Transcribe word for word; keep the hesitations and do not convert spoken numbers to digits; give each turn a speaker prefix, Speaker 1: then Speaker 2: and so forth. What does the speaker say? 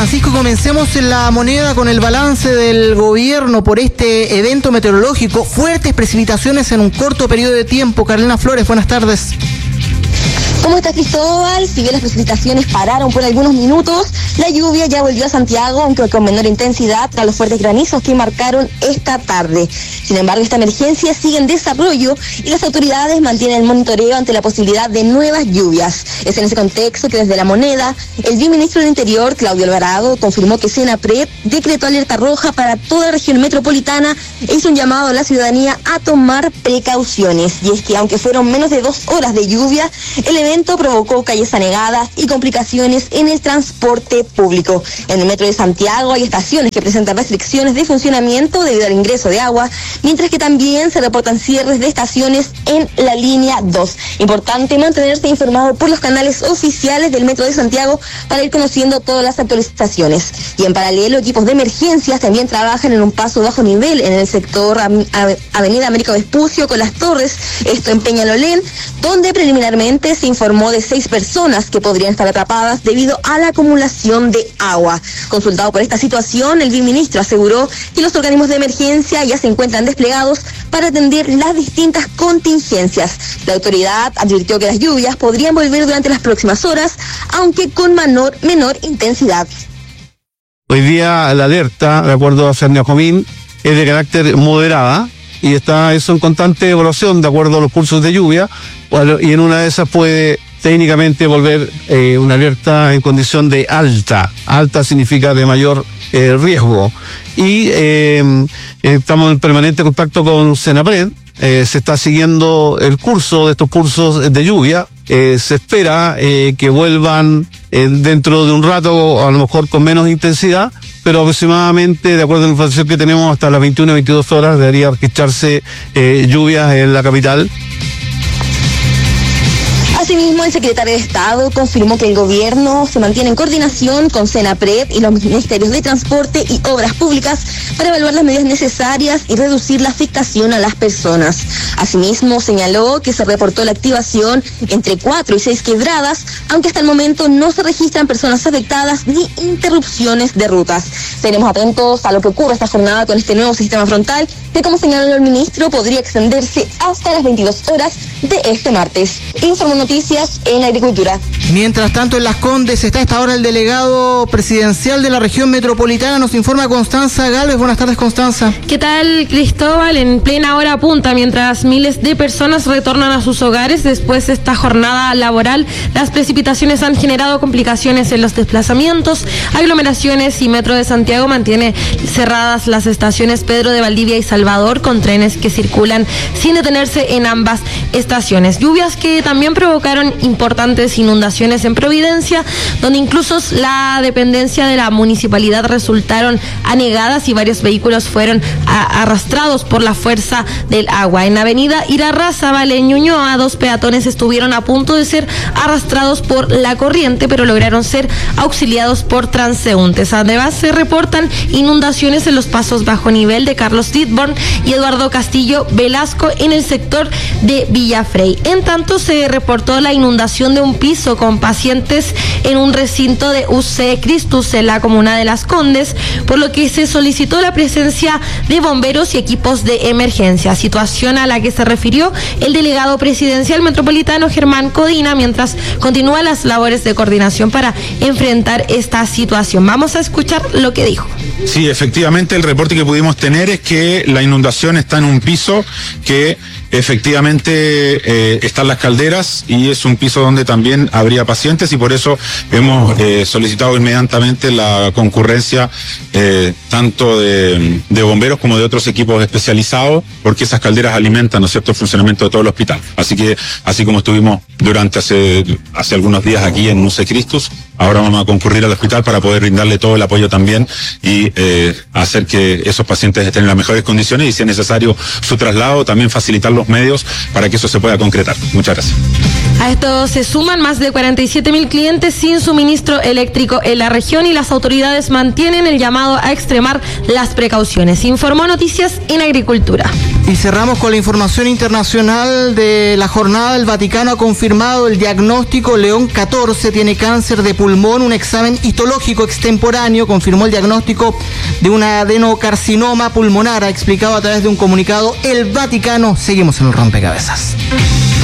Speaker 1: Francisco, comencemos en La Moneda con el balance del gobierno por este evento meteorológico. Fuertes precipitaciones en un corto periodo de tiempo. Carolina Flores, buenas tardes.
Speaker 2: ¿Cómo está, Cristóbal? Si bien las precipitaciones pararon por algunos minutos, la lluvia ya volvió a Santiago, aunque con menor intensidad tras los fuertes granizos que marcaron esta tarde. Sin embargo, esta emergencia sigue en desarrollo y las autoridades mantienen el monitoreo ante la posibilidad de nuevas lluvias. Es en ese contexto que desde La Moneda, el viceministro del Interior, Claudio Alvarado, confirmó que Senapred decretó alerta roja para toda la región metropolitana e hizo un llamado a la ciudadanía a tomar precauciones. Y es que aunque fueron menos de dos horas de lluvia, el evento provocó calles anegadas y complicaciones en el transporte público. En el metro de Santiago hay estaciones que presentan restricciones de funcionamiento debido al ingreso de agua, mientras que también se reportan cierres de estaciones en la línea dos. Importante mantenerse informado por los canales oficiales del metro de Santiago para ir conociendo todas las actualizaciones. Y en paralelo, equipos de emergencias también trabajan en un paso bajo nivel en el sector Avenida Américo Vespucio con Las Torres, esto en Peñalolén, donde preliminarmente se informó de seis personas que podrían estar atrapadas debido a la acumulación de agua. Consultado por esta situación, el viceministro aseguró que los organismos de emergencia ya se encuentran desplegados para atender las distintas contingencias. La autoridad advirtió que las lluvias podrían volver durante las próximas horas, aunque con menor, menor intensidad.
Speaker 3: Hoy día la alerta, de acuerdo a Sergio Jomín, es de carácter moderada y está eso en constante evaluación de acuerdo a los cursos de lluvia, y en una de esas puede técnicamente volver eh, una alerta en condición de alta. Alta significa de mayor eh, riesgo. Y eh, estamos en permanente contacto con Senapred. Eh, se está siguiendo el curso de estos cursos de lluvia. Eh, se espera eh, que vuelvan eh, dentro de un rato, a lo mejor con menos intensidad, pero aproximadamente, de acuerdo a la información que tenemos, hasta las veintiuna, veintidós horas debería registrarse eh, lluvias en la capital.
Speaker 2: Asimismo, el secretario de Estado confirmó que el gobierno se mantiene en coordinación con Senapred y los ministerios de Transporte y Obras Públicas para evaluar las medidas necesarias y reducir la afectación a las personas. Asimismo, señaló que se reportó la activación entre cuatro y seis quebradas, aunque hasta el momento no se registran personas afectadas ni interrupciones de rutas. Seremos atentos a lo que ocurre esta jornada con este nuevo sistema frontal, que, como señaló el ministro, podría extenderse hasta las veintidós horas de este martes. Informó Noticias en Agricultura.
Speaker 1: Mientras tanto, en Las Condes está a esta hora el delegado presidencial de la región metropolitana. Nos informa Constanza Galvez. Buenas tardes, Constanza.
Speaker 4: ¿Qué tal, Cristóbal? En plena hora punta, mientras miles de personas retornan a sus hogares después de esta jornada laboral, las precipitaciones han generado complicaciones en los desplazamientos, aglomeraciones, y Metro de Santiago mantiene cerradas las estaciones Pedro de Valdivia y Salvador, con trenes que circulan sin detenerse en ambas estaciones. Lluvias que también provocaron importantes inundaciones en Providencia, donde incluso la dependencia de la municipalidad resultaron anegadas y varios vehículos fueron a, arrastrados por la fuerza del agua. En Avenida Irarrázaval, en Ñuñoa, dos peatones estuvieron a punto de ser arrastrados por la corriente, pero lograron ser auxiliados por transeúntes. Además, se reportan inundaciones en los pasos bajo nivel de Carlos Ditborn y Eduardo Castillo Velasco en el sector de Villafrey. En tanto, se reportó la inundación de un piso con pacientes en un recinto de U C Cristus en la comuna de Las Condes, por lo que se solicitó la presencia de bomberos y equipos de emergencia, situación a la que se refirió el delegado presidencial metropolitano Germán Codina, mientras continúan las labores de coordinación para enfrentar esta situación. Vamos a escuchar lo que dijo.
Speaker 5: Sí, efectivamente, el reporte que pudimos tener es que la inundación está en un piso que efectivamente eh, están las calderas, y es un piso donde también habría pacientes, y por eso hemos eh, solicitado inmediatamente la concurrencia eh, tanto de, de bomberos como de otros equipos especializados, porque esas calderas alimentan, ¿no es cierto?, el funcionamiento de todo el hospital. Así que, así como estuvimos durante hace, hace algunos días aquí en U C Cristus, ahora vamos a concurrir al hospital para poder brindarle todo el apoyo también y eh, hacer que esos pacientes estén en las mejores condiciones, y si es necesario su traslado, también facilitar los medios para que eso se pueda concretar. Muchas gracias.
Speaker 4: A esto se suman más de cuarenta y siete mil clientes sin suministro eléctrico en la región, y las autoridades mantienen el llamado a extremar las precauciones. Informó Noticias en Agricultura.
Speaker 1: Y cerramos con la información internacional de la jornada. El Vaticano ha confirmado el diagnóstico. León catorce tiene cáncer de pulmón. Un examen histológico extemporáneo confirmó el diagnóstico de un adenocarcinoma pulmonar. Ha explicado a través de un comunicado el Vaticano. Seguimos en el rompecabezas.